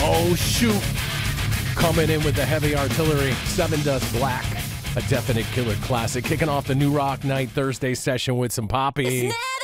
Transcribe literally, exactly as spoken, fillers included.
Oh, shoot. Coming in with the heavy artillery, Seven Dust Black, a definite killer classic. Kicking off the New Rock Night Thursday session with some Poppy.